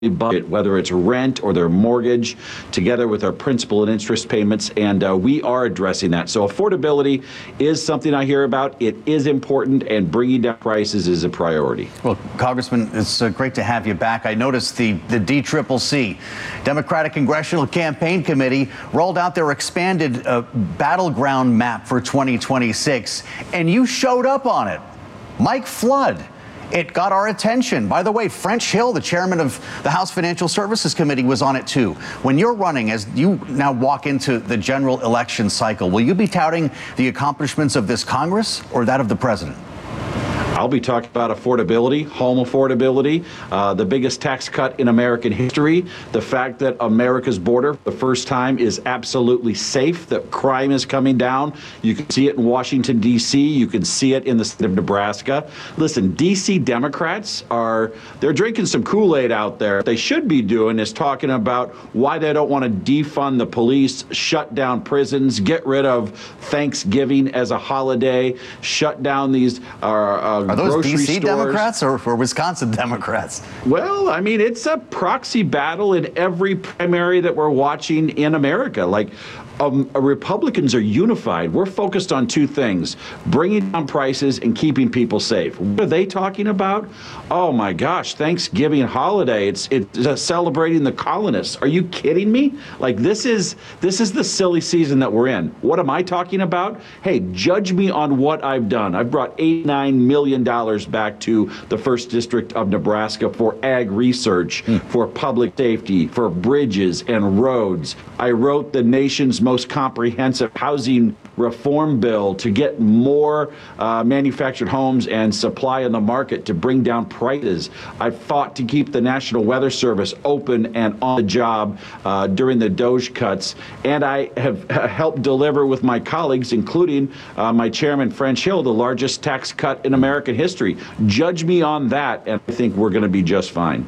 budget, whether it's rent or their mortgage, together with our principal and interest payments, and we are addressing that. So affordability is something I hear about. It is important, and bringing down prices is a priority. Well, Congressman, it's great to have you back. I noticed the DCCC, Democratic Congressional Campaign Committee, rolled out their expanded battleground map for 2026, and you showed up on it. Mike Flood. It got our attention. By the way, French Hill, the chairman of the House Financial Services Committee, was on it too. When you're running, as you now walk into the general election cycle, will you be touting the accomplishments of this Congress or that of the president? I'll be talking about affordability, home affordability, the biggest tax cut in American history, the fact that America's border, for the first time, is absolutely safe, that crime is coming down. You can see it in Washington, D.C. You can see it in the state of Nebraska. Listen, D.C. Democrats they're drinking some Kool-Aid out there. What they should be doing is talking about why they don't want to defund the police, shut down prisons, get rid of Thanksgiving as a holiday, shut down these Are those D.C. stores. Democrats or Wisconsin Democrats? Well, I mean, it's a proxy battle in every primary that we're watching in America. Republicans are unified. We're focused on two things: bringing down prices and keeping people safe. What are they talking about? Oh my gosh, Thanksgiving holiday. It's celebrating the colonists. Are you kidding me? This is the silly season that we're in. What am I talking about? Hey, judge me on what I've done. I've brought $89 million back to the 1st District of Nebraska for ag research, for public safety, for bridges and roads. I wrote the nation's most comprehensive housing reform bill to get more manufactured homes and supply in the market to bring down prices. I fought to keep the National Weather Service open and on the job during the DOGE cuts, and I have helped deliver with my colleagues, including my chairman, French Hill, the largest tax cut in American history. Judge me on that, and I think we're going to be just fine.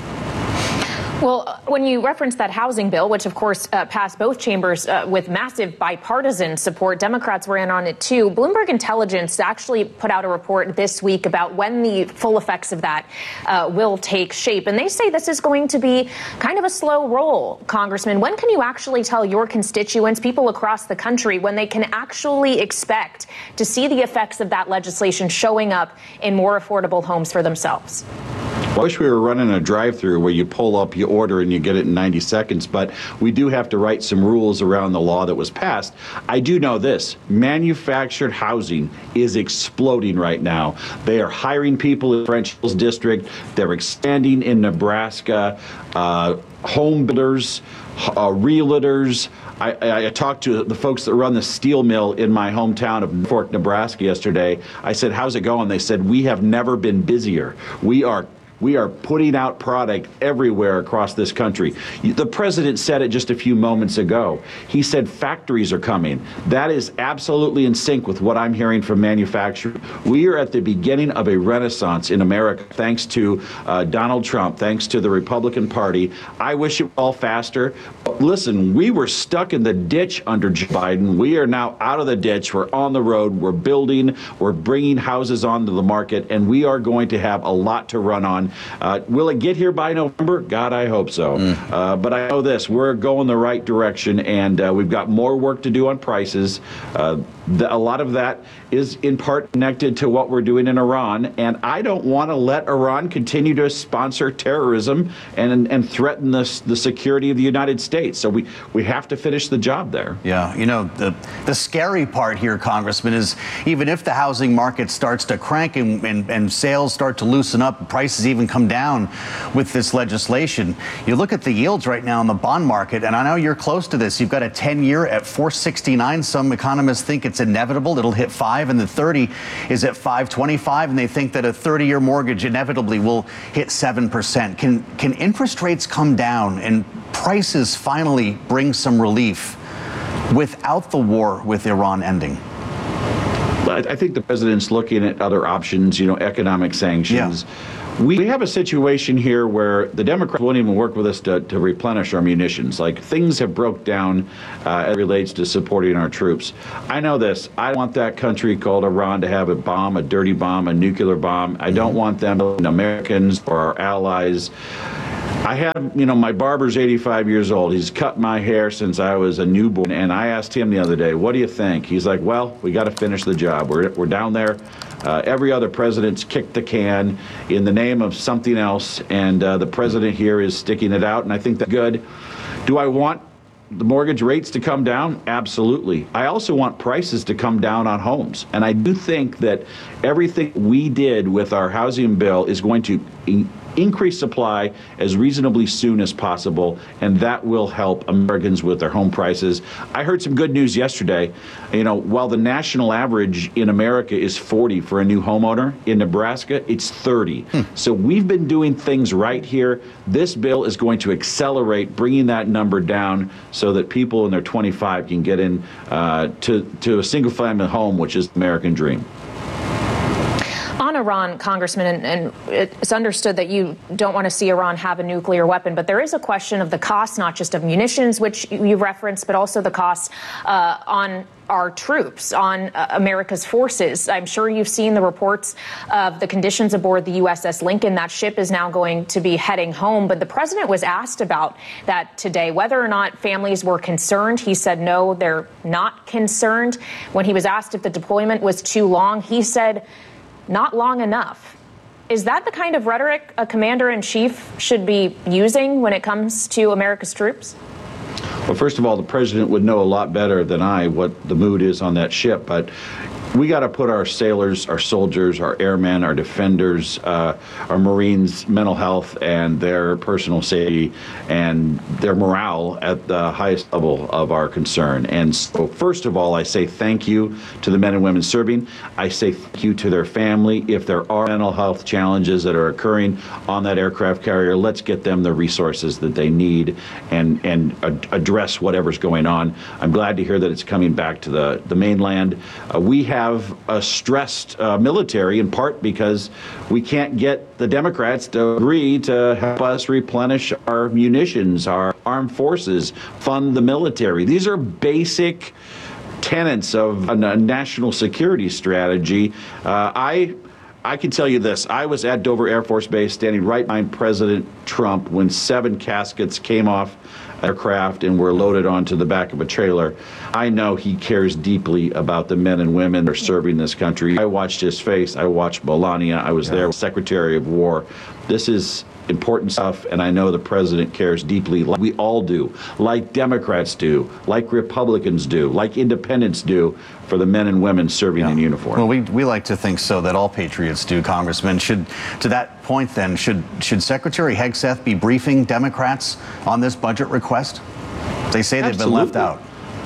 Well, when you reference that housing bill, which of course passed both chambers with massive bipartisan support, Democrats were in on it too. Bloomberg Intelligence actually put out a report this week about when the full effects of that will take shape. And they say this is going to be kind of a slow roll, Congressman. When can you actually tell your constituents, people across the country, when they can actually expect to see the effects of that legislation showing up in more affordable homes for themselves? I wish we were running a drive-through where you pull up, you order, and you get it in 90 seconds, but we do have to write some rules around the law that was passed. I do know this: manufactured housing is exploding right now. They are hiring people in French Hills District. They're expanding in Nebraska. Home builders, realtors. I talked to the folks that run the steel mill in my hometown of Norfolk, Nebraska yesterday. I said, how's it going? They said, we have never been busier. We are putting out product everywhere across this country. The president said it just a few moments ago. He said factories are coming. That is absolutely in sync with what I'm hearing from manufacturers. We are at the beginning of a renaissance in America, thanks to Donald Trump, thanks to the Republican Party. I wish it were all faster. But listen, we were stuck in the ditch under Joe Biden. We are now out of the ditch. We're on the road. We're building. We're bringing houses onto the market, and we are going to have a lot to run on. Will it get here by November? God, I hope so. But I know this: we're going the right direction, and we've got more work to do on prices. A lot of that is in part connected to what we're doing in Iran, and I don't want to let Iran continue to sponsor terrorism and threaten the security of the United States. So we have to finish the job there. Yeah, you know, the scary part here, Congressman, is even if the housing market starts to crank and sales start to loosen up, prices even come down with this legislation, you look at the yields right now in the bond market, and I know you're close to this. You've got a 10-year at 4.69. Some economists think it's inevitable it'll hit 5, and the 30 is at 5.25, and they think that a 30-year mortgage inevitably will hit 7%. Can interest rates come down and prices finally bring some relief without the war with Iran ending? I think the president's looking at other options, economic sanctions. Yeah. We have a situation here where the Democrats won't even work with us to replenish our munitions. Things have broke down as it relates to supporting our troops. I know this. I want that country called Iran to have a bomb, a dirty bomb, a nuclear bomb. I don't want them, Americans or our allies. I have, my barber's 85 years old. He's cut my hair since I was a newborn. And I asked him the other day, what do you think? He's like, well, we got to finish the job. We're down there. Every other president's kicked the can in the name of something else. And the president here is sticking it out. And I think that's good. Do I want the mortgage rates to come down? Absolutely. I also want prices to come down on homes. And I do think that everything we did with our housing bill is going to increase supply as reasonably soon as possible, and that will help Americans with their home prices. I heard some good news yesterday. While the national average in America is 40 for a new homeowner, in Nebraska, it's 30. So we've been doing things right here. This bill is going to accelerate bringing that number down so that people in their 25 can get in to a single-family home, which is the American dream. On Iran, Congressman, and it's understood that you don't want to see Iran have a nuclear weapon, but there is a question of the cost, not just of munitions, which you referenced, but also the cost on our troops, on America's forces. I'm sure you've seen the reports of the conditions aboard the USS Lincoln. That ship is now going to be heading home. But the president was asked about that today, whether or not families were concerned. He said, no, they're not concerned. When he was asked if the deployment was too long, he said, not long enough. Is that the kind of rhetoric a commander-in-chief should be using when it comes to America's troops? Well, first of all, the president would know a lot better than I what the mood is on that ship, but we got to put our sailors, our soldiers, our airmen, our defenders, our Marines' mental health and their personal safety and their morale at the highest level of our concern. And so, first of all, I say thank you to the men and women serving. I say thank you to their family. If there are mental health challenges that are occurring on that aircraft carrier, let's get them the resources that they need and address whatever's going on. I'm glad to hear that it's coming back to the mainland. We have a stressed military, in part because we can't get the Democrats to agree to help us replenish our munitions, our armed forces, fund the military. These are basic tenets of a national security strategy. I can tell you this. I was at Dover Air Force Base standing right behind President Trump when 7 caskets came off aircraft and were loaded onto the back of a trailer. I know he cares deeply about the men and women that are serving this country. I watched his face. I watched Melania. I was there with Secretary of War. This is important stuff, and I know the president cares deeply, like we all do, like Democrats do, like Republicans do, like independents do, for the men and women serving in uniform. Well, we like to think so, that all patriots do, Congressman. To that point, then, should Secretary Hegseth be briefing Democrats on this budget request? They say they've been left out.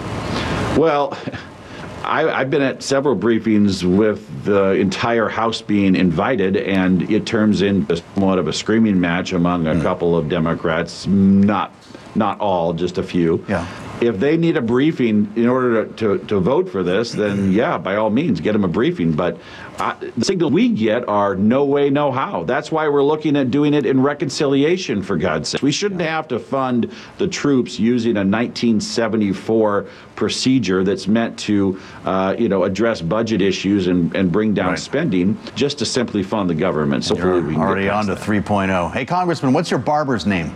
Well, I've been at several briefings with the entire House being invited, and it turns into somewhat of a screaming match among a couple of Democrats, not all, just a few. Yeah. If they need a briefing in order to vote for this, then yeah, by all means, get them a briefing. But the signal we get are no way, no how. That's why we're looking at doing it in reconciliation, for God's sake. We shouldn't have to fund the troops using a 1974 procedure that's meant to, address budget issues and bring down spending just to simply fund the government. So hopefully we can already on to 3.0. Hey, Congressman, what's your barber's name?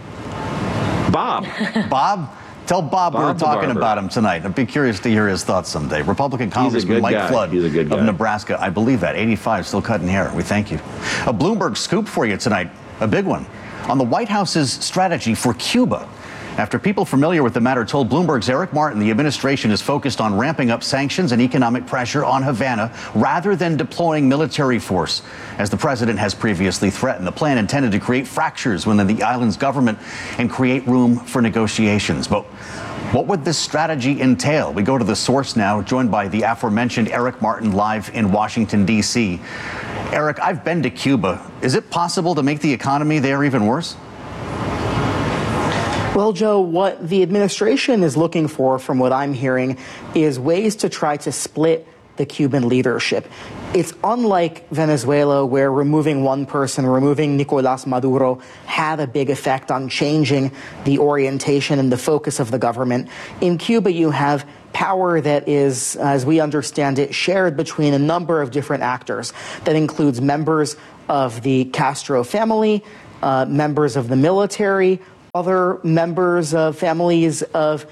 Bob. Bob? Tell Bob we're talking about him tonight. I'd be curious to hear his thoughts someday. Republican Congressman Mike Flood of Nebraska. I believe that. 85, still cutting hair. We thank you. A Bloomberg scoop for you tonight, a big one, on the White House's strategy for Cuba. After people familiar with the matter told Bloomberg's Eric Martin the administration is focused on ramping up sanctions and economic pressure on Havana rather than deploying military force, as the president has previously threatened. The plan intended to create fractures within the island's government and create room for negotiations. But what would this strategy entail? We go to the source now, joined by the aforementioned Eric Martin live in Washington, D.C. Eric, I've been to Cuba. Is it possible to make the economy there even worse? Well, Joe, what the administration is looking for, from what I'm hearing, is ways to try to split the Cuban leadership. It's unlike Venezuela, where removing one person, removing Nicolás Maduro, had a big effect on changing the orientation and the focus of the government. In Cuba, you have power that is, as we understand it, shared between a number of different actors. That includes members of the Castro family, members of the military, other members of families of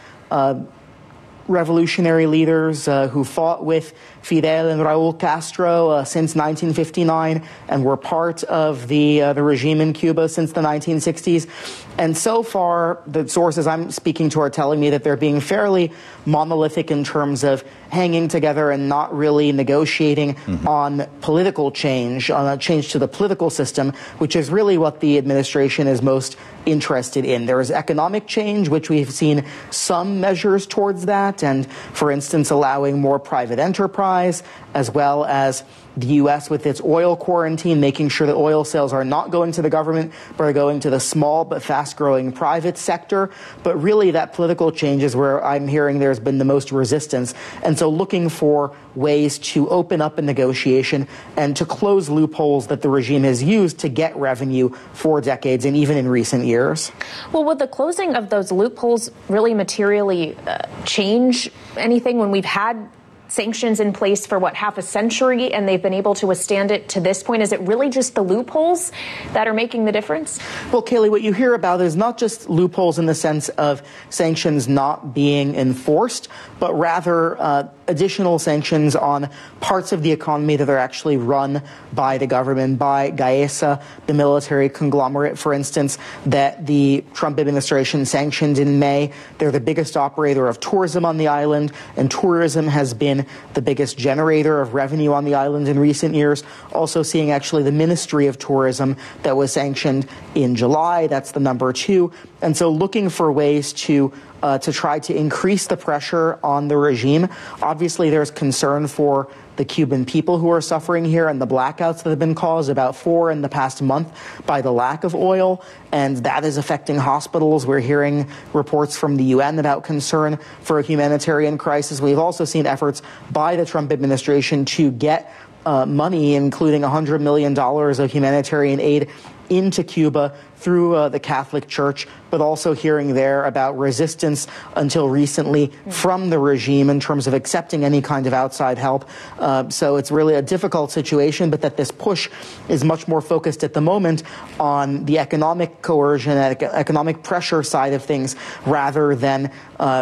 revolutionary leaders who fought with Fidel and Raul Castro since 1959 and were part of the regime in Cuba since the 1960s. And so far, the sources I'm speaking to are telling me that they're being fairly monolithic in terms of hanging together and not really negotiating on political change, on a change to the political system, which is really what the administration is most interested in. There is economic change, which we've seen some measures towards that, and for instance, allowing more private enterprise, as well as the U.S. with its oil quarantine, making sure that oil sales are not going to the government, but are going to the small but fast-growing private sector. But really, that political change is where I'm hearing there's been the most resistance. And so looking for ways to open up a negotiation and to close loopholes that the regime has used to get revenue for decades and even in recent years. Well, would the closing of those loopholes really materially change anything when we've had sanctions in place for, half a century, and they've been able to withstand it to this point? Is it really just the loopholes that are making the difference? Well, Kayleigh, what you hear about is not just loopholes in the sense of sanctions not being enforced, but rather additional sanctions on parts of the economy that are actually run by the government, by Gaesa, the military conglomerate, for instance, that the Trump administration sanctioned in May. They're the biggest operator of tourism on the island, and tourism has been the biggest generator of revenue on the island in recent years. Also seeing actually the Ministry of Tourism that was sanctioned in July. That's the number 2. And so looking for ways to try to increase the pressure on the regime. Obviously, there's concern for the Cuban people who are suffering here and the blackouts that have been caused, about 4 in the past month, by the lack of oil, and that is affecting hospitals. We're hearing reports from the UN about concern for a humanitarian crisis. We've also seen efforts by the Trump administration to get money, including $100 million of humanitarian aid into Cuba through the Catholic Church, but also hearing there about resistance until recently from the regime in terms of accepting any kind of outside help. So it's really a difficult situation, but that this push is much more focused at the moment on the economic coercion, economic pressure side of things, rather than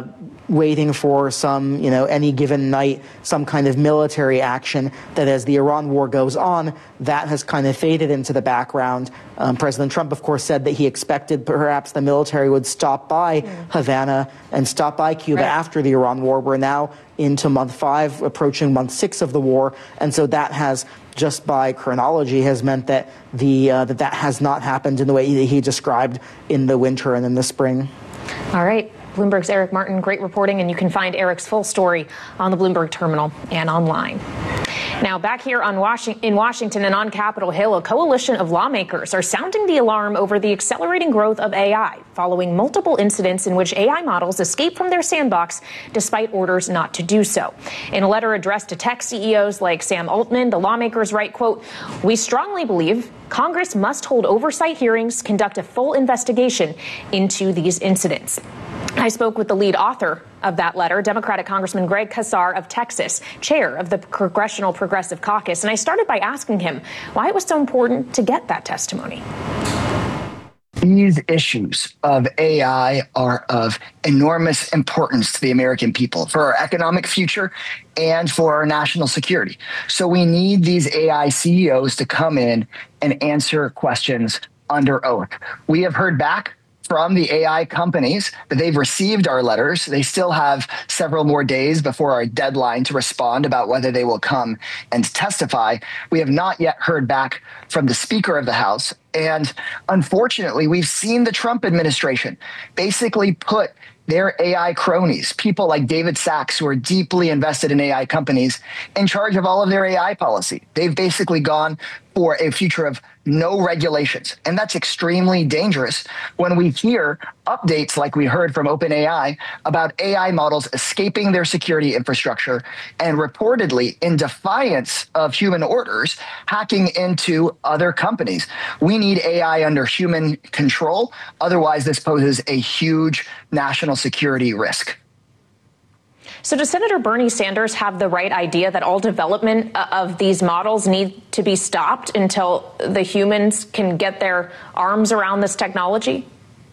waiting for some, any given night, some kind of military action that as the Iran war goes on, that has kind of faded into the background. President Trump, of course, said that he expected perhaps the military would stop by Havana and stop by Cuba after the Iran war. We're now into month 5, approaching month 6 of the war. And so that has, just by chronology, has meant that that has not happened in the way that he described in the winter and in the spring. All right. Bloomberg's Eric Martin, great reporting, and you can find Eric's full story on the Bloomberg terminal and online. Now, back here in Washington and on Capitol Hill, a coalition of lawmakers are sounding the alarm over the accelerating growth of AI, following multiple incidents in which AI models escape from their sandbox despite orders not to do so. In a letter addressed to tech CEOs like Sam Altman, the lawmakers write, quote, "We strongly believe Congress must hold oversight hearings, conduct a full investigation into these incidents." I spoke with the lead author of that letter, Democratic Congressman Greg Casar of Texas, chair of the Congressional Progressive Caucus. And I started by asking him why it was so important to get that testimony. These issues of AI are of enormous importance to the American people for our economic future and for our national security. So we need these AI CEOs to come in and answer questions under oath. We have heard back from the AI companies that they've received our letters. They still have several more days before our deadline to respond about whether they will come and testify. We have not yet heard back from the Speaker of the House. And unfortunately, we've seen the Trump administration basically put their AI cronies, people like David Sachs, who are deeply invested in AI companies, in charge of all of their AI policy. They've basically gone for a future of no regulations. And that's extremely dangerous when we hear updates like we heard from OpenAI about AI models escaping their security infrastructure and reportedly, in defiance of human orders, hacking into other companies. We need AI under human control. Otherwise, this poses a huge national security risk. So does Senator Bernie Sanders have the right idea that all development of these models need to be stopped until the humans can get their arms around this technology?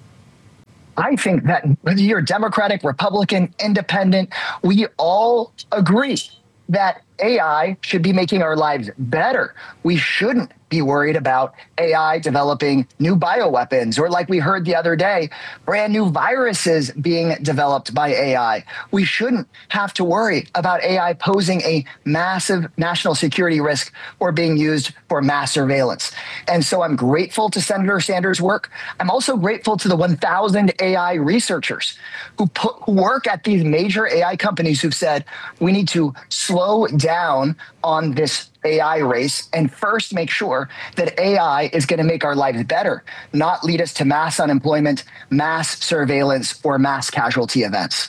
I think that whether you're Democratic, Republican, Independent, we all agree that AI should be making our lives better. We shouldn't be worried about AI developing new bioweapons or, like we heard the other day, brand new viruses being developed by AI. We shouldn't have to worry about AI posing a massive national security risk or being used for mass surveillance. And so I'm grateful to Senator Sanders' work. I'm also grateful to the 1,000 AI researchers who work at these major AI companies who've said we need to slow down on this AI race and first make sure that AI is going to make our lives better, not lead us to mass unemployment, mass surveillance, or mass casualty events.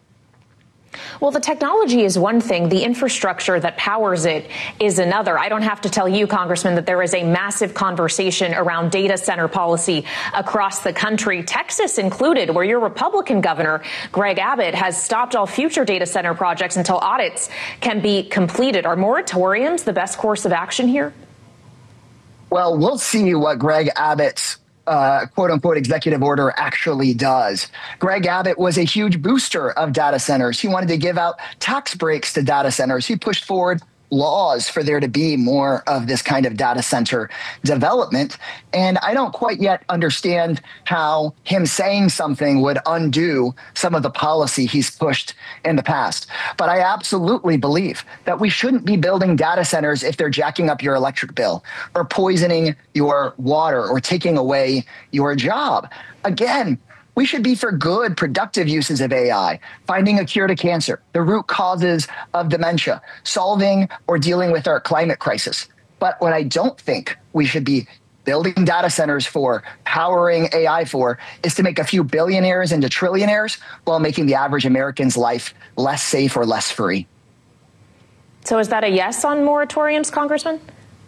Well, the technology is one thing. The infrastructure that powers it is another. I don't have to tell you, Congressman, that there is a massive conversation around data center policy across the country, Texas included, where your Republican governor, Greg Abbott, has stopped all future data center projects until audits can be completed. Are moratoriums the best course of action here? Well, we'll see what Greg Abbott's quote unquote executive order actually does. Greg Abbott was a huge booster of data centers. He wanted to give out tax breaks to data centers. He pushed forward laws for there to be more of this kind of data center development. And I don't quite yet understand how him saying something would undo some of the policy he's pushed in the past. But I absolutely believe that we shouldn't be building data centers if they're jacking up your electric bill or poisoning your water or taking away your job. Again, we should be for good, productive uses of AI, finding a cure to cancer, the root causes of dementia, solving or dealing with our climate crisis. But what I don't think we should be building data centers for, powering AI for, is to make a few billionaires into trillionaires while making the average American's life less safe or less free. So is that a yes on moratoriums, Congressman?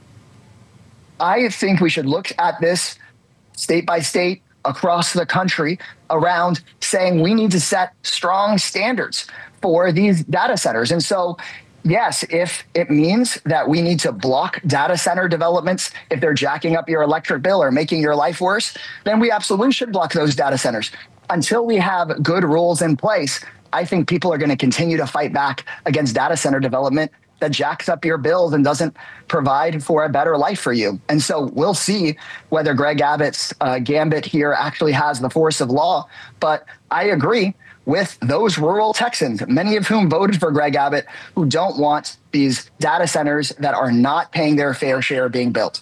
I think we should look at this state by state, across the country, around saying we need to set strong standards for these data centers. And so, yes, if it means that we need to block data center developments if they're jacking up your electric bill or making your life worse, then we absolutely should block those data centers. Until we have good rules in place, I think people are going to continue to fight back against data center development that jacks up your bills and doesn't provide for a better life for you. And so we'll see whether Greg Abbott's gambit here actually has the force of law. But I agree with those rural Texans, many of whom voted for Greg Abbott, who don't want these data centers that are not paying their fair share being built.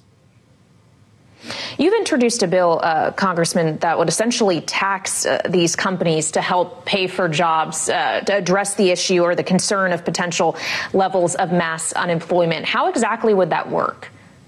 You've introduced a bill, Congressman, that would essentially tax these companies to help pay for jobs, to address the issue or the concern of potential levels of mass unemployment. How exactly would that work?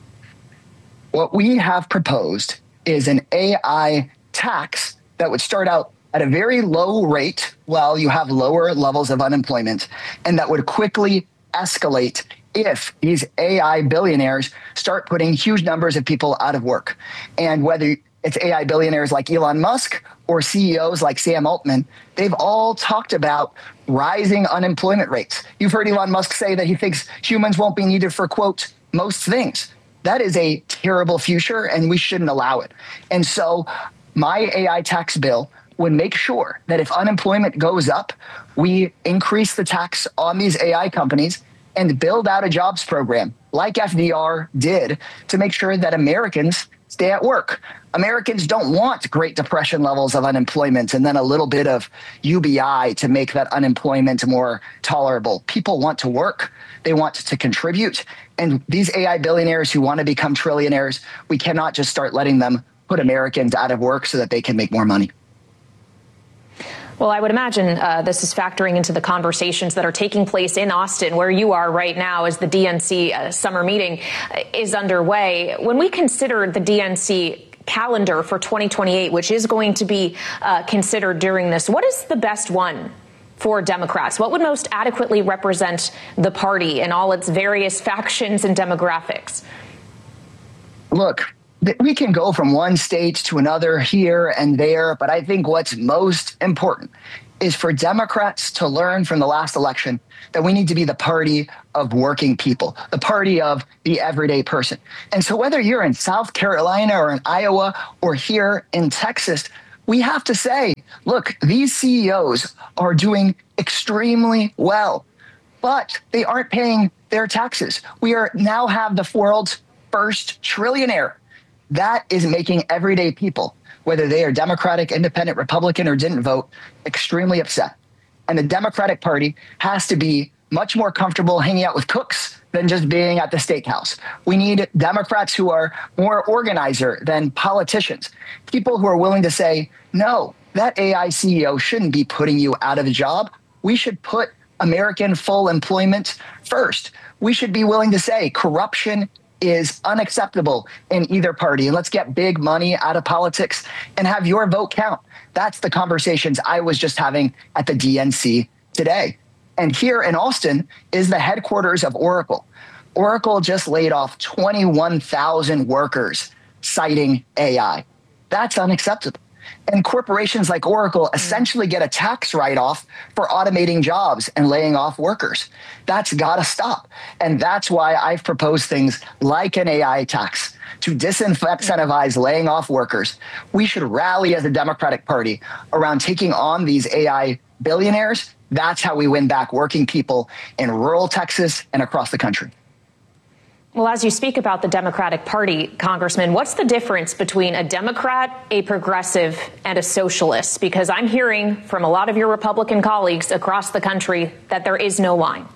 What we have proposed is an AI tax that would start out at a very low rate while you have lower levels of unemployment, and that would quickly escalate if these AI billionaires start putting huge numbers of people out of work. And whether it's AI billionaires like Elon Musk or CEOs like Sam Altman, they've all talked about rising unemployment rates. You've heard Elon Musk say that he thinks humans won't be needed for, quote, most things. That is a terrible future, and we shouldn't allow it. And so my AI tax bill would make sure that if unemployment goes up, we increase the tax on these AI companies and build out a jobs program like FDR did to make sure that Americans stay at work. Americans don't want Great Depression levels of unemployment and then a little bit of UBI to make that unemployment more tolerable. People want to work. They want to contribute. And these AI billionaires who want to become trillionaires, we cannot just start letting them put Americans out of work so that they can make more money. Well, I would imagine this is factoring into the conversations that are taking place in Austin, where you are right now as the DNC summer meeting is underway. When we consider the DNC calendar for 2028, which is going to be considered during this, what is the best one for Democrats? What would most adequately represent the party and all its various factions and demographics? Look, we can go from one state to another here and there, but I think what's most important is for Democrats to learn from the last election that we need to be the party of working people, the party of the everyday person. And so whether you're in South Carolina or in Iowa or here in Texas, we have to say, look, these CEOs are doing extremely well, but they aren't paying their taxes. We are now have the world's first trillionaire. That is making everyday people, whether they are Democratic, Independent, Republican, or didn't vote, extremely upset. And the Democratic Party has to be much more comfortable hanging out with cooks than just being at the steakhouse. We need Democrats who are more organizer than politicians, people who are willing to say, no, that AI CEO shouldn't be putting you out of a job. We should put American full employment first. We should be willing to say corruption is unacceptable in either party. And let's get big money out of politics and have your vote count. That's the conversations I was just having at the DNC today. And here in Austin is the headquarters of Oracle. Oracle just laid off 21,000 workers citing AI. That's unacceptable. And corporations like Oracle essentially get a tax write-off for automating jobs and laying off workers. That's got to stop. And that's why I've proposed things like an AI tax to disincentivize laying off workers. We should rally as a Democratic Party around taking on these AI billionaires. That's how we win back working people in rural Texas and across the country. Well, as you speak about the Democratic Party, Congressman, what's the difference between a Democrat, a progressive, and a socialist? Because I'm hearing from a lot of your Republican colleagues across the country that there is no line.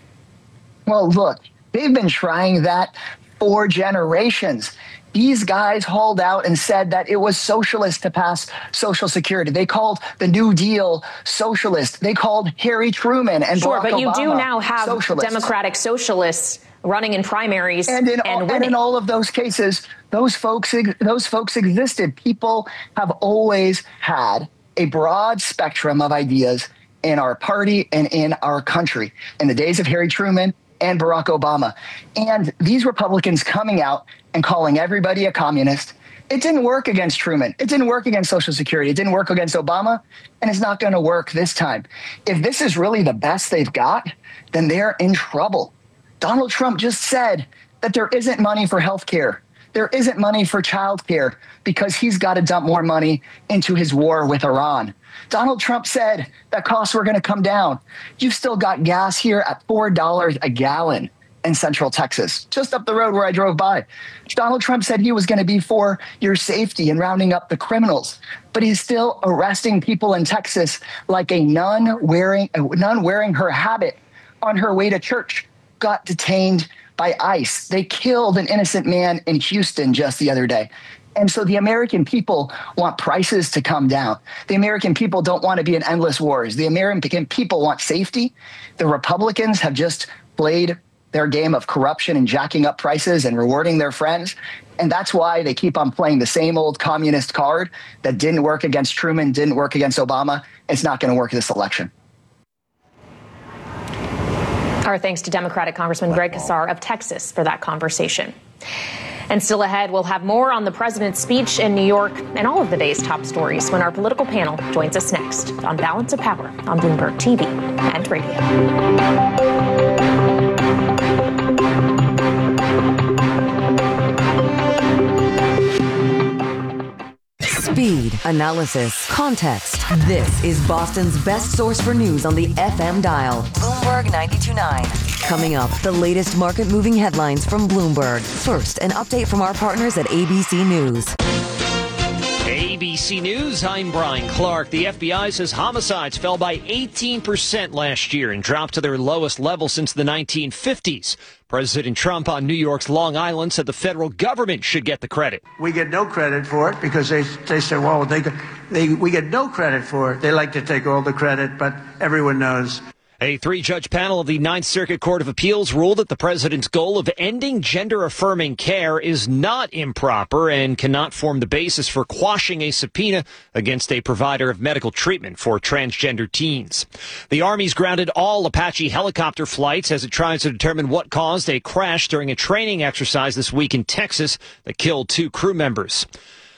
Well, look, they've been trying that for generations. These guys hauled out and said that it was socialist to pass Social Security. They called the New Deal socialist. They called Harry Truman and Barack Obama but you do now have socialists. Democratic socialists running in primaries and winning. And in all of those cases, those folks existed. People have always had a broad spectrum of ideas in our party and in our country. In the days of Harry Truman and Barack Obama. And these Republicans coming out and calling everybody a communist. It didn't work against Truman. It didn't work against Social Security. It didn't work against Obama. And it's not going to work this time. If this is really the best they've got, then they're in trouble. Donald Trump just said that there isn't money for health care. There isn't money for child care because he's got to dump more money into his war with Iran. Donald Trump said that costs were going to come down. You've still got gas here at $4 a gallon in Central Texas, just up the road where I drove by. Donald Trump said he was going to be for your safety and rounding up the criminals, but he's still arresting people in Texas like a nun wearing her habit on her way to church got detained by ICE. They killed an innocent man in Houston just the other day. And so the American people want prices to come down. The American people don't want to be in endless wars. The American people want safety. The Republicans have just played their game of corruption and jacking up prices and rewarding their friends. And that's why they keep on playing the same old communist card that didn't work against Truman, didn't work against Obama. It's not going to work this election. Our thanks to Democratic Congressman Greg Casar of Texas for that conversation. And still ahead, we'll have more on the president's speech in New York and all of the day's top stories when our political panel joins us next on Balance of Power on Bloomberg TV and radio. Speed, analysis, context. This is Boston's best source for news on the FM dial. Bloomberg 92.9. Coming up, the latest market-moving headlines from Bloomberg. First, an update from our partners at ABC News. ABC News, I'm Brian Clark. The FBI says homicides fell by 18% last year and dropped to their lowest level since the 1950s. President Trump on New York's Long Island said the federal government should get the credit. We get no credit for it because they say, well, we get no credit for it. They like to take all the credit, but everyone knows. A three-judge panel of the Ninth Circuit Court of Appeals ruled that the president's goal of ending gender-affirming care is not improper and cannot form the basis for quashing a subpoena against a provider of medical treatment for transgender teens. The Army's grounded all Apache helicopter flights as it tries to determine what caused a crash during a training exercise this week in Texas that killed 2 crew members.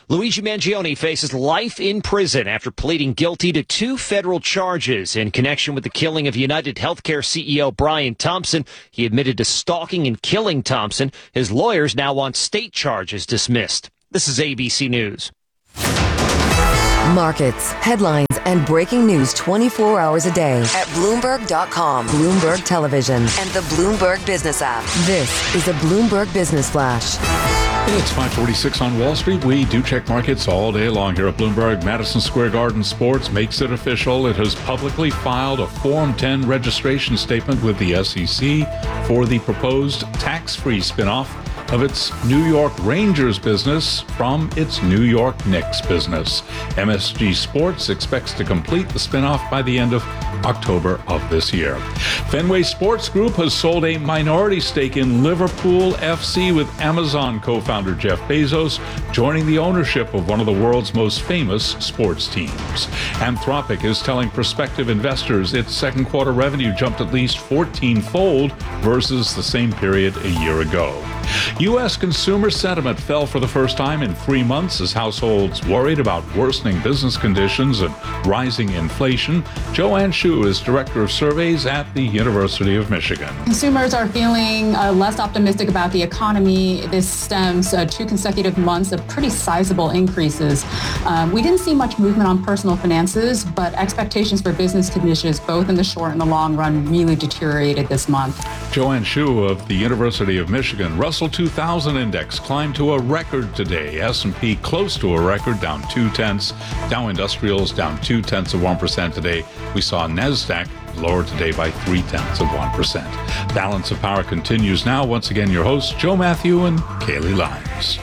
Luigi Mangione faces life in prison after pleading guilty to 2 federal charges in connection with the killing of United Healthcare CEO Brian Thompson. He admitted to stalking and killing Thompson. His lawyers now want state charges dismissed. This is ABC News. Markets, headlines, and breaking news 24 hours a day at Bloomberg.com, Bloomberg Television, and the Bloomberg Business app. This is a Bloomberg Business Flash. It's 5:46 on Wall Street. We do check markets all day long here at Bloomberg. Madison Square Garden Sports makes it official. It has publicly filed a Form 10 registration statement with the SEC for the proposed tax-free spinoff of its New York Rangers business from its New York Knicks business. MSG Sports expects to complete the spinoff by the end of October of this year. Fenway Sports Group has sold a minority stake in Liverpool FC with Amazon co-founder Jeff Bezos joining the ownership of one of the world's most famous sports teams. Anthropic is telling prospective investors its second quarter revenue jumped at least 14-fold versus the same period a year ago. U.S. consumer sentiment fell for the first time in 3 months as households worried about worsening business conditions and rising inflation. Joanne Shu is Director of Surveys at the University of Michigan. Consumers are feeling less optimistic about the economy. This stems 2 consecutive months of pretty sizable increases. We didn't see much movement on personal finances, but expectations for business conditions, both in the short and the long run, really deteriorated this month. Joanne Shu of the University of Michigan. Russell 2000 index climbed to a record today. S&P close to a record, down 0.2. Dow Industrials down 0.2% today. We saw NASDAQ lower today by 0.3%. Balance of Power continues now. Once again, your hosts, Joe Matthew and Kaylee Lyons.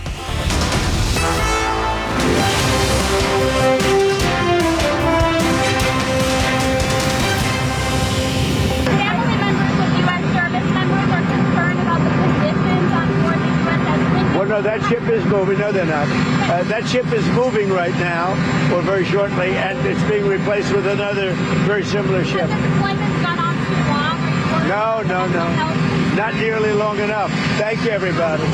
No, that ship is moving. No, they're not. That ship is moving right now, or very shortly, and it's being replaced with another very similar ship. Has the deployment's gone on too long? No. Not nearly long enough. Thank you, everybody.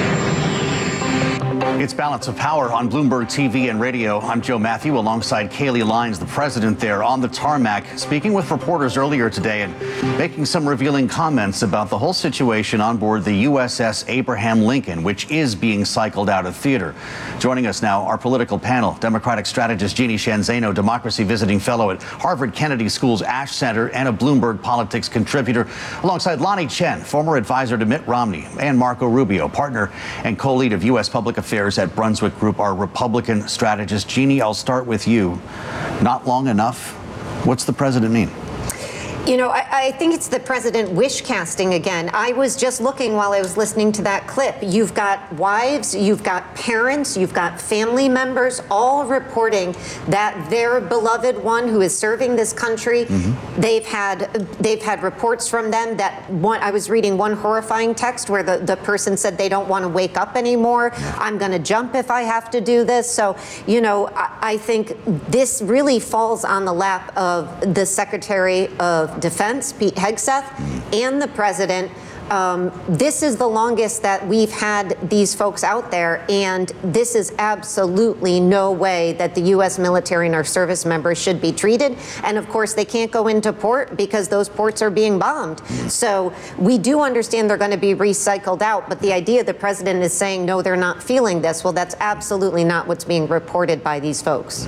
It's Balance of Power on Bloomberg TV and radio. I'm Joe Matthew alongside Kaylee Lyons, the president there on the tarmac, speaking with reporters earlier today and making some revealing comments about the whole situation on board the USS Abraham Lincoln, which is being cycled out of theater. Joining us now, our political panel, Democratic strategist Jeannie Sheehan Zaino, democracy visiting fellow at Harvard Kennedy School's Ash Center and a Bloomberg Politics contributor, alongside Lonnie Chen, former advisor to Mitt Romney, and Marco Rubio, partner and co-lead of U.S. Public Affairs at Brunswick Group, our Republican strategist. Jeannie, I'll start with you. Not long enough. What's the president mean? You know, I think it's the president wish casting again. I was just looking while I was listening to that clip. You've got wives, you've got parents, you've got family members all reporting that their beloved one who is serving this country, they've had reports from them that I was reading one horrifying text where the person said they don't want to wake up anymore. I'm going to jump if I have to do this. So, you know, I think this really falls on the lap of the Secretary of Defense, Pete Hegseth, and the president. This is the longest that we've had these folks out there, and this is absolutely no way that the U.S. military and our service members should be treated. And of course, they can't go into port because those ports are being bombed. So we do understand they're going to be recycled out, but the idea the president is saying, no, they're not feeling this, well, that's absolutely not what's being reported by these folks.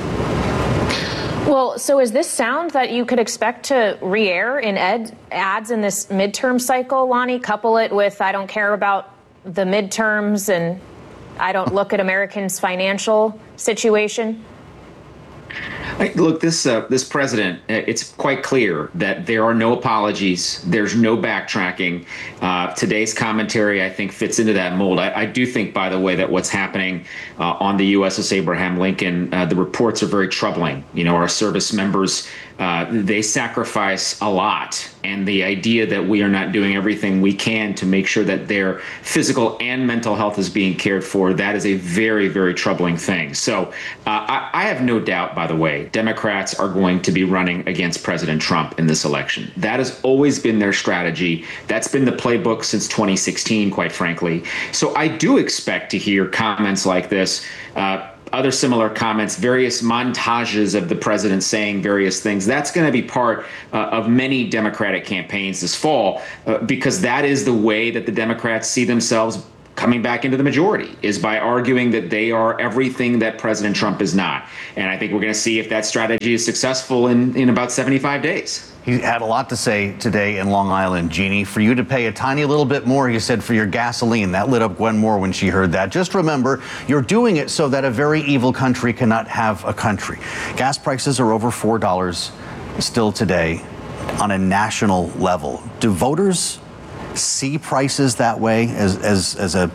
Well, so is this sound that you could expect to re-air in ads in this midterm cycle, Lonnie? Couple it with I don't care about the midterms and I don't look at Americans' financial situation? Look, this president, it's quite clear that there are no apologies. There's no backtracking. Today's commentary, I think, fits into that mold. I do think, by the way, that what's happening on the USS Abraham Lincoln, the reports are very troubling. You know, our service members They sacrifice a lot. And the idea that we are not doing everything we can to make sure that their physical and mental health is being cared for, that is a very, very troubling thing. So I have no doubt, by the way, Democrats are going to be running against President Trump in this election. That has always been their strategy. That's been the playbook since 2016, quite frankly. So I do expect to hear comments like this, other similar comments, various montages of the president saying various things. That's going to be part of many Democratic campaigns this fall, because that is the way that the Democrats see themselves coming back into the majority, is by arguing that they are everything that President Trump is not. And I think we're going to see if that strategy is successful in about 75 days. He had a lot to say today in Long Island, Jeannie. For you to pay a tiny little bit more, he said, for your gasoline. That lit up Gwen Moore when she heard that. Just remember, you're doing it so that a very evil country cannot have a country. Gas prices are over $4 still today on a national level. Do voters see prices that way as a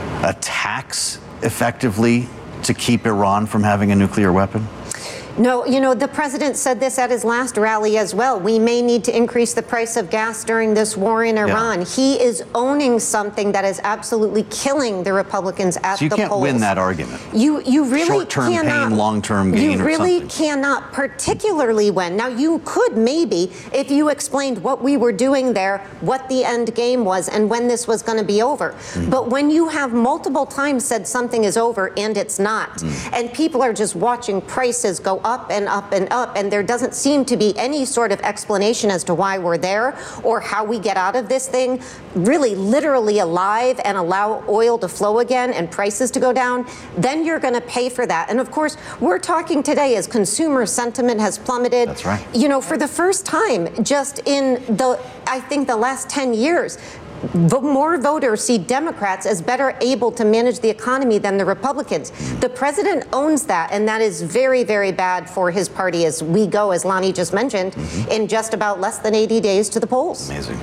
tax effectively to keep Iran from having a nuclear weapon? No, you know, the president said this at his last rally as well. We may need to increase the price of gas during this war in Iran. Yeah. He is owning something that is absolutely killing the Republicans at the polls. So you can't win that argument. You really short-term cannot. Pain, long-term gain. You really or cannot particularly win. Now, you could maybe, if you explained what we were doing there, what the end game was, and when this was going to be over. But when you have multiple times said something is over and it's not, and people are just watching prices go up and up and up, and there doesn't seem to be any sort of explanation as to why we're there or how we get out of this thing really literally alive and allow oil to flow again and prices to go down, then you're going to pay for that. And of course, we're talking today as consumer sentiment has plummeted. That's right. You know, for the first time just in I think the last 10 years, more voters see Democrats as better able to manage the economy than the Republicans. The president owns that, and that is very, very bad for his party as we go, as Lonnie just mentioned, in just about less than 80 days to the polls. Amazing.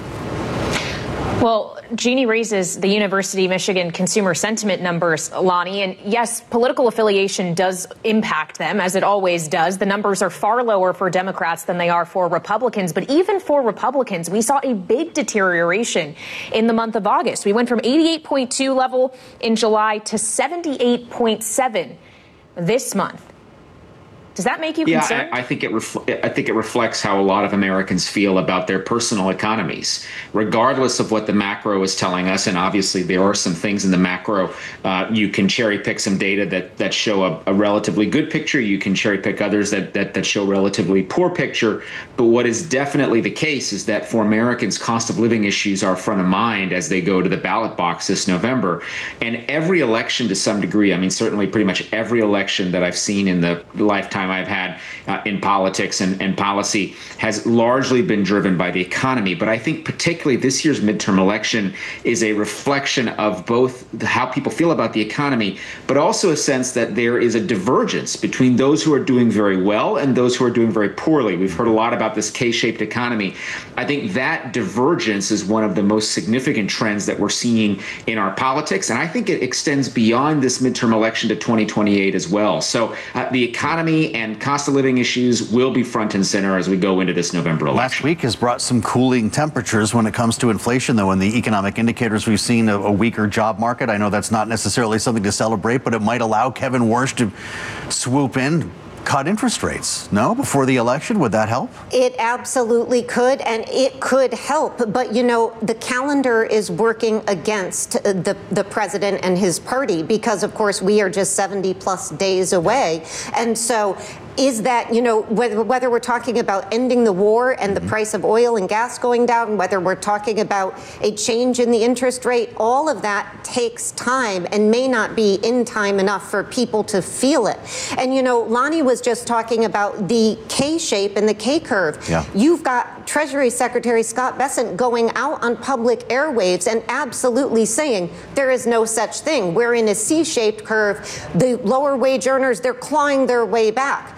Well, Jeannie raises the University of Michigan consumer sentiment numbers, Lonnie, and yes, political affiliation does impact them, as it always does. The numbers are far lower for Democrats than they are for Republicans, but even for Republicans, we saw a big deterioration in the month of August. We went from 88.2 level in July to 78.7 this month. Does that make you concerned? I think it reflects how a lot of Americans feel about their personal economies, regardless of what the macro is telling us. And obviously, there are some things in the macro. You can cherry pick some data that show a relatively good picture. You can cherry pick others that show relatively poor picture. But what is definitely the case is that for Americans, cost of living issues are front of mind as they go to the ballot box this November. And every election, to some degree, I mean, certainly pretty much every election that I've seen in the lifetime I've had in politics and policy has largely been driven by the economy. But I think particularly this year's midterm election is a reflection of both how people feel about the economy, but also a sense that there is a divergence between those who are doing very well and those who are doing very poorly. We've heard a lot about this K-shaped economy. I think that divergence is one of the most significant trends that we're seeing in our politics. And I think it extends beyond this midterm election to 2028 as well. So the economy and cost of living issues will be front and center as we go into this November election. Last week has brought some cooling temperatures when it comes to inflation, though. In the economic indicators, we've seen a weaker job market. I know that's not necessarily something to celebrate, but it might allow Kevin Warsh to swoop in, cut interest rates. No, before the election, would that help? It absolutely could, and it could help. But, you know, the calendar is working against the president and his party because, of course, we are just 70 plus days away. And so is that, you know, whether we're talking about ending the war and the price of oil and gas going down, whether we're talking about a change in the interest rate, all of that takes time and may not be in time enough for people to feel it. And, you know, Lonnie was just talking about the K-shape and the K-curve. Yeah. You've got Treasury Secretary Scott Bessent going out on public airwaves and absolutely saying there is no such thing. We're in a C-shaped curve. The lower wage earners, they're clawing their way back.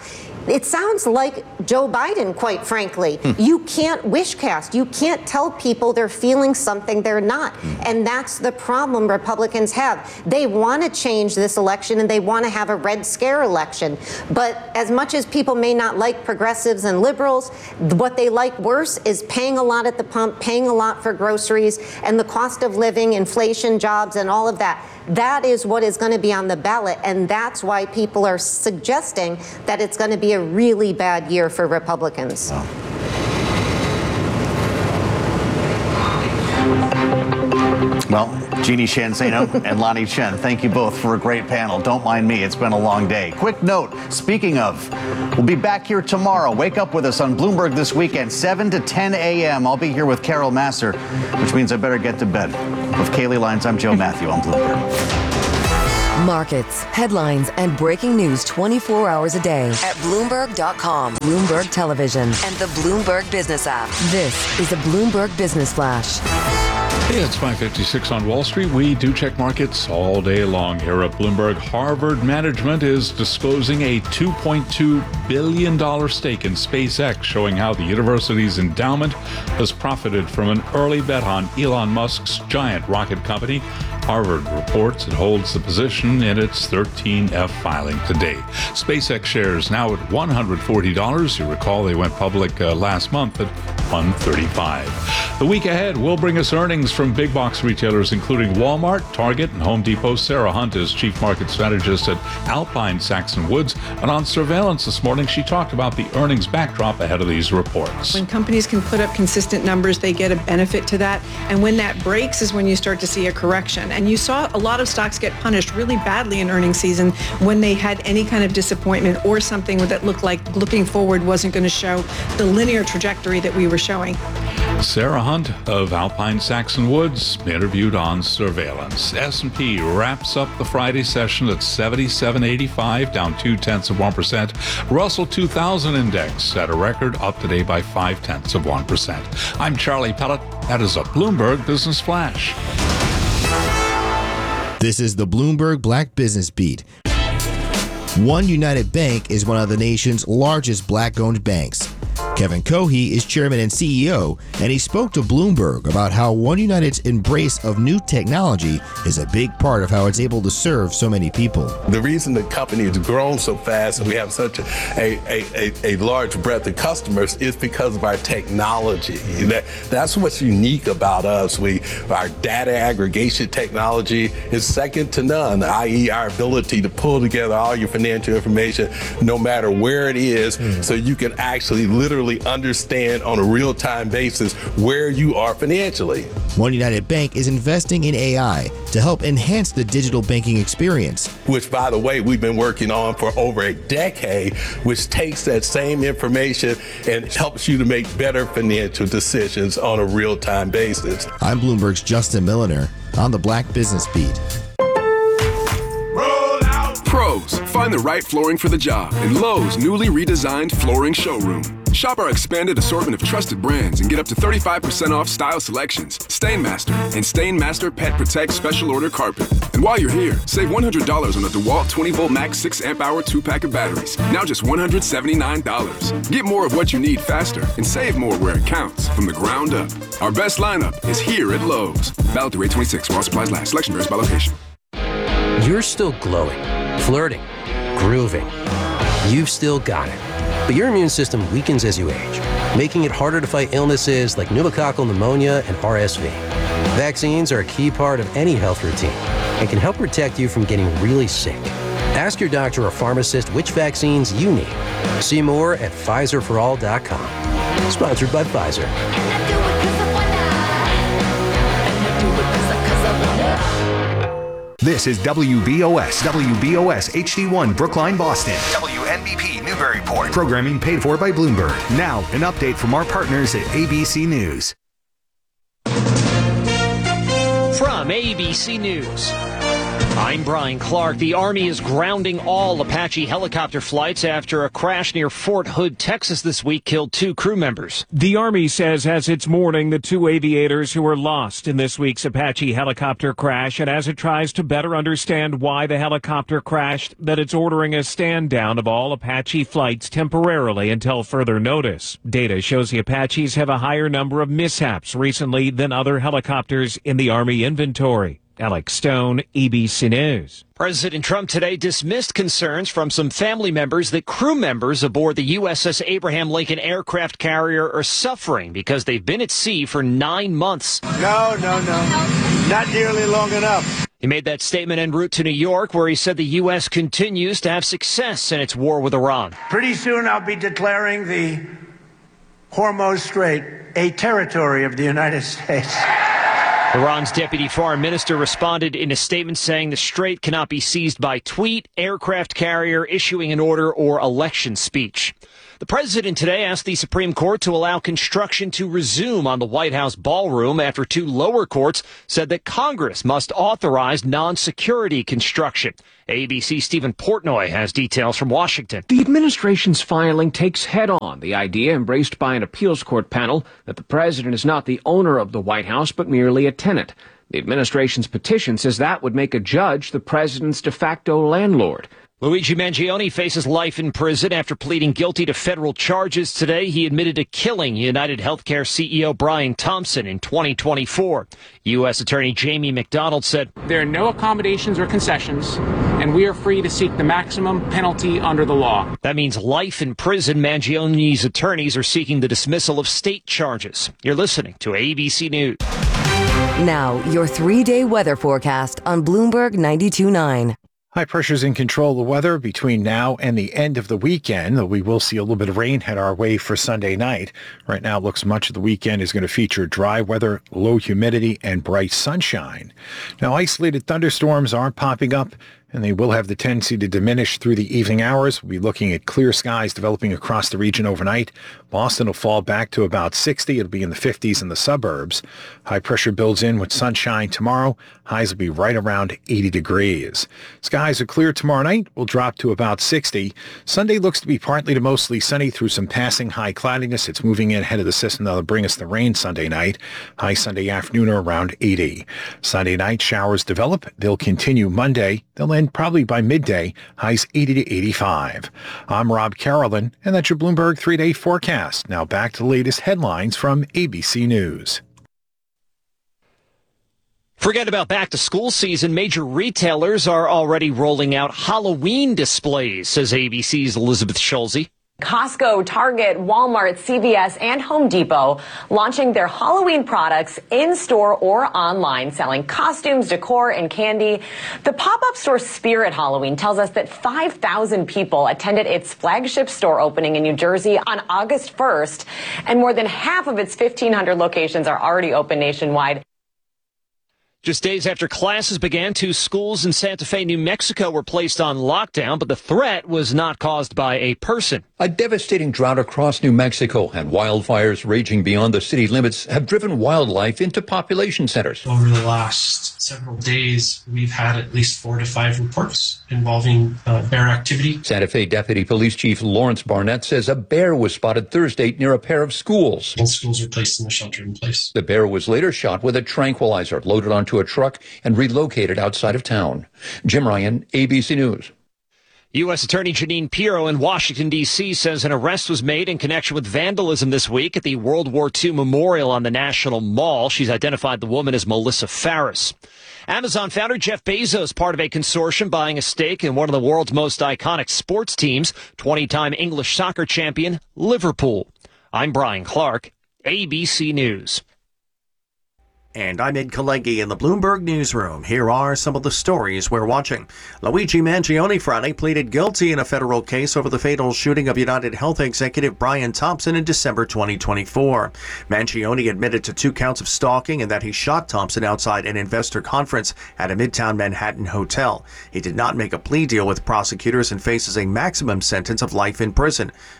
It sounds like Joe Biden, quite frankly. You can't wish cast. You can't tell people they're feeling something they're not. And that's the problem Republicans have. They want to change this election and they want to have a Red Scare election. But as much as people may not like progressives and liberals, what they like worse is paying a lot at the pump, paying a lot for groceries, and the cost of living, inflation, jobs, and all of that. That is what is going to be on the ballot, and that's why people are suggesting that it's going to be a really bad year for Republicans. Well, Jeannie Sheehan Zaino and Lonnie Chen, thank you both for a great panel. Don't mind me, it's been a long day. Quick note, speaking of, we'll be back here tomorrow. Wake up with us on Bloomberg This Weekend, 7 to 10 a.m. I'll be here with Carol Massar, which means I better get to bed. With Kaylee Lyons, I'm Joe Matthew on Bloomberg. Markets, headlines, and breaking news 24 hours a day at Bloomberg.com, Bloomberg Television, and the Bloomberg Business app. This is a Bloomberg Business Flash. It's 5:56 on Wall Street. We do check markets all day long here at Bloomberg. Harvard Management is disclosing a $2.2 billion stake in SpaceX, showing how the university's endowment has profited from an early bet on Elon Musk's giant rocket company. Harvard reports it holds the position in its 13F filing today. SpaceX shares now at $140. You recall they went public last month at $135. The week ahead will bring us earnings from big box retailers, including Walmart, Target, and Home Depot. Sarah Hunt is chief market strategist at Alpine Saxon Woods. And on surveillance this morning, she talked about the earnings backdrop ahead of these reports. When companies can put up consistent numbers, they get a benefit to that. And when that breaks is when you start to see a correction. And you saw a lot of stocks get punished really badly in earnings season when they had any kind of disappointment or something that looked like looking forward wasn't going to show the linear trajectory that we were showing. Sarah Hunt of Alpine Saxon Woods, interviewed on surveillance. S&P wraps up the Friday session at 77.85, down 0.2%. Russell 2000 index at a record, up today by 0.5%. I'm Charlie Pellet. That is a Bloomberg Business Flash. This is the Bloomberg Black Business Beat. One United Bank is one of the nation's largest black-owned banks. Kevin Cohey is chairman and CEO, and he spoke to Bloomberg about how One United's embrace of new technology is a big part of how it's able to serve so many people. The reason the company has grown so fast and we have such a large breadth of customers is because of our technology. That's what's unique about us. Our data aggregation technology is second to none, i.e. our ability to pull together all your financial information no matter where it is, so you can actually literally understand on a real-time basis where you are financially. One United Bank is investing in AI to help enhance the digital banking experience. Which, by the way, we've been working on for over a decade, which takes that same information and helps you to make better financial decisions on a real-time basis. I'm Bloomberg's Justin Milliner on the Black Business Beat. Pros, find the right flooring for the job in Lowe's newly redesigned flooring showroom. Shop our expanded assortment of trusted brands and get up to 35% off style selections, StainMaster, and StainMaster Pet Protect Special Order Carpet. And while you're here, save $100 on a DeWalt 20-volt max 6-amp-hour 2-pack of batteries, now just $179. Get more of what you need faster and save more where it counts, from the ground up. Our best lineup is here at Lowe's. Valid through 8/26 while supplies last. Selection varies by location. You're still glowing, flirting, grooving. You've still got it. But your immune system weakens as you age, making it harder to fight illnesses like pneumococcal pneumonia and RSV. Vaccines are a key part of any health routine and can help protect you from getting really sick. Ask your doctor or pharmacist which vaccines you need. See more at PfizerForAll.com. Sponsored by Pfizer. This is WBOS HD1 Brookline, Boston. WNBP Newburyport. Programming paid for by Bloomberg. Now, an update from our partners at ABC News. From ABC News. I'm Brian Clark. The Army is grounding all Apache helicopter flights after a crash near Fort Hood, Texas this week killed 2 crew members. The Army says as it's mourning the 2 aviators who were lost in this week's Apache helicopter crash, and as it tries to better understand why the helicopter crashed, that it's ordering a stand down of all Apache flights temporarily until further notice. Data shows the Apaches have a higher number of mishaps recently than other helicopters in the Army inventory. Alex Stone, ABC News. President Trump today dismissed concerns from some family members that crew members aboard the USS Abraham Lincoln aircraft carrier are suffering because they've been at sea for 9 months. No. Not nearly long enough. He made that statement en route to New York, where he said the U.S. continues to have success in its war with Iran. Pretty soon I'll be declaring the Hormuz Strait a territory of the United States. Iran's deputy foreign minister responded in a statement saying the strait cannot be seized by tweet, aircraft carrier, issuing an order, or election speech. The president today asked the Supreme Court to allow construction to resume on the White House ballroom after 2 lower courts said that Congress must authorize non-security construction. ABC's Stephen Portnoy has details from Washington. The administration's filing takes head-on the idea embraced by an appeals court panel that the president is not the owner of the White House, but merely a tenant. The administration's petition says that would make a judge the president's de facto landlord. Luigi Mangione faces life in prison after pleading guilty to federal charges today. He admitted to killing United Healthcare CEO Brian Thompson in 2024. U.S. Attorney Jamie McDonald said, "There are no accommodations or concessions, and we are free to seek the maximum penalty under the law." That means life in prison. Mangione's attorneys are seeking the dismissal of state charges. You're listening to ABC News. Now, your 3-day weather forecast on Bloomberg 92.9. High pressure's in control of the weather between now and the end of the weekend, though we will see a little bit of rain head our way for Sunday night. Right now, it looks much of the weekend is going to feature dry weather, low humidity, and bright sunshine. Now, isolated thunderstorms are popping up, and they will have the tendency to diminish through the evening hours. We'll be looking at clear skies developing across the region overnight. Boston will fall back to about 60. It'll be in the 50s in the suburbs. High pressure builds in with sunshine tomorrow. Highs will be right around 80 degrees. Skies are clear tomorrow night. Will drop to about 60. Sunday looks to be partly to mostly sunny through some passing high cloudiness. It's moving in ahead of the system that'll bring us the rain Sunday night. High Sunday afternoon are around 80. Sunday night showers develop. They'll continue Monday. They'll end probably by midday. Highs 80 to 85. I'm Rob Carolyn, and that's your Bloomberg 3-day forecast. Now back to the latest headlines from ABC News. Forget about back to school season. Major retailers are already rolling out Halloween displays, says ABC's Elizabeth Schulze. Costco, Target, Walmart, CVS, and Home Depot launching their Halloween products in-store or online, selling costumes, decor, and candy. The pop-up store Spirit Halloween tells us that 5,000 people attended its flagship store opening in New Jersey on August 1st, and more than half of its 1,500 locations are already open nationwide. Just days after classes began, 2 schools in Santa Fe, New Mexico were placed on lockdown, but the threat was not caused by a person. A devastating drought across New Mexico and wildfires raging beyond the city limits have driven wildlife into population centers. Over the last several days, we've had at least 4 to 5 reports involving bear activity. Santa Fe Deputy Police Chief Lawrence Barnett says a bear was spotted Thursday near a pair of schools. Both schools were placed in the shelter-in-place. The bear was later shot with a tranquilizer loaded onto a truck and relocated outside of town. Jim Ryan, ABC News. U.S. Attorney Jeanine Pirro in Washington, D.C. says an arrest was made in connection with vandalism this week at the World War II Memorial on the National Mall. She's identified the woman as Melissa Farris. Amazon founder Jeff Bezos, part of a consortium buying a stake in one of the world's most iconic sports teams, 20-time English soccer champion Liverpool. I'm Brian Clark, ABC News. And I'm Ed Kalegi in the Bloomberg Newsroom. Here are some of the stories we're watching. Luigi Mangione Friday pleaded guilty in a federal case over the fatal shooting of United Health executive Brian Thompson in December 2024. Mangione admitted to 2 counts of stalking and that he shot Thompson outside an investor conference at a Midtown Manhattan hotel. He did not make a plea deal with prosecutors and faces a maximum sentence of life in prison.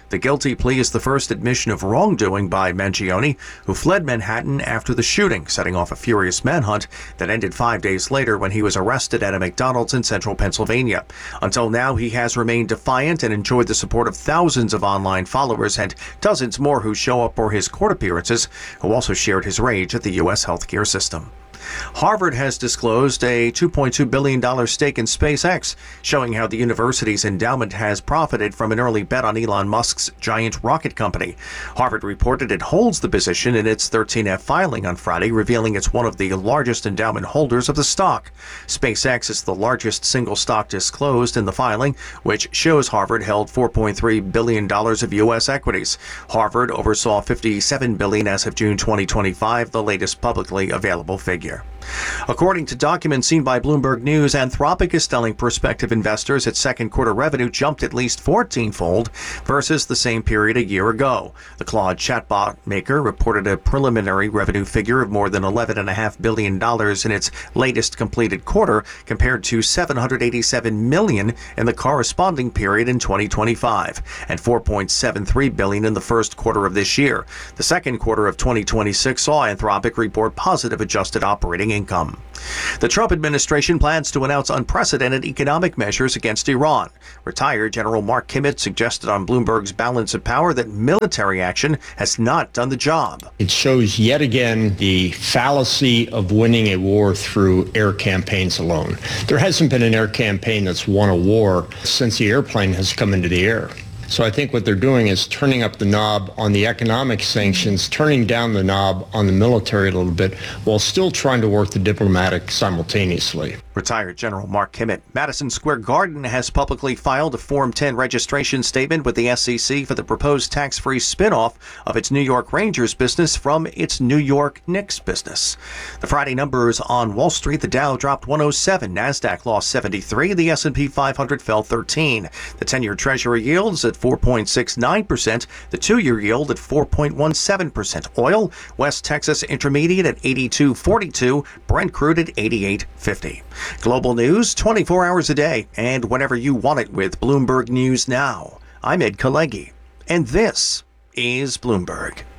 The guilty plea is the first admission of wrongdoing by Mangione, who fled Manhattan after the shooting, setting off a furious manhunt that ended 5 days later when he was arrested at a McDonald's in central Pennsylvania. Until now, he has remained defiant and enjoyed the support of thousands of online followers and dozens more who show up for his court appearances, who also shared his rage at the U.S. healthcare system. Harvard has disclosed a $2.2 billion stake in SpaceX, showing how the university's endowment has profited from an early bet on Elon Musk's giant rocket company. Harvard reported it holds the position in its 13F filing on Friday, revealing it's one of the largest endowment holders of the stock. SpaceX is the largest single stock disclosed in the filing, which shows Harvard held $4.3 billion of U.S. equities. Harvard oversaw $57 billion as of June 2025, the latest publicly available figure. According to documents seen by Bloomberg News, Anthropic is telling prospective investors its second quarter revenue jumped at least 14-fold versus the same period a year ago. The Claude chatbot maker reported a preliminary revenue figure of more than $11.5 billion in its latest completed quarter, compared to $787 million in the corresponding period in 2025 and $4.73 billion in the first quarter of this year. The second quarter of 2026 saw Anthropic report positive adjusted operating income. The Trump administration plans to announce unprecedented economic measures against Iran. Retired General Mark Kimmett suggested on Bloomberg's Balance of Power that military action has not done the job. It shows yet again the fallacy of winning a war through air campaigns alone. There hasn't been an air campaign that's won a war since the airplane has come into the air. So I think what they're doing is turning up the knob on the economic sanctions, turning down the knob on the military a little bit, while still trying to work the diplomatic simultaneously. Retired General Mark Kimmett. Madison Square Garden has publicly filed a Form 10 registration statement with the SEC for the proposed tax-free spinoff of its New York Rangers business from its New York Knicks business. The Friday numbers on Wall Street: the Dow dropped 107, NASDAQ lost 73, the S&P 500 fell 13. The 10-year Treasury yields at 4.69%, the 2-year yield at 4.17%. Oil, West Texas Intermediate at 82.42, Brent crude at 88.50. Global news 24 hours a day and whenever you want it with Bloomberg News Now. I'm Ed Kalegi, and this is Bloomberg.